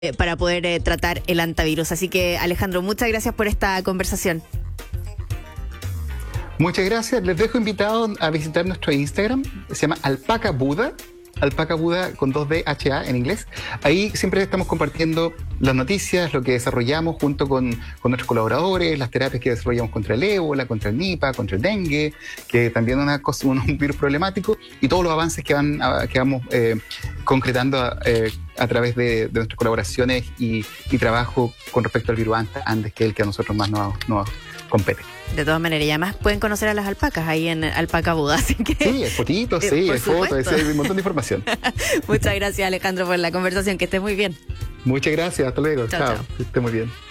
para poder tratar el hantavirus. Así que, Alejandro, muchas gracias por esta conversación. Muchas gracias. Les dejo invitados a visitar nuestro Instagram. Se llama Alpaca Buda. Alpaca Buda con 2DHA en inglés. Ahí siempre estamos compartiendo las noticias, lo que desarrollamos junto con nuestros colaboradores, las terapias que desarrollamos contra el ébola, contra el Nipah, contra el dengue, que también es un virus problemático, y todos los avances que vamos concretando a través de nuestras colaboraciones y trabajo con respecto al virus Andes, que es el que a nosotros más nos compete. De todas maneras, y además pueden conocer a las alpacas ahí en Alpaca Buda, así que... Sí, es fotitos, sí, es fotos, hay un montón de información. Muchas gracias, Alejandro, por la conversación, que estés muy bien. Muchas gracias, hasta luego. Chao. Que esté muy bien.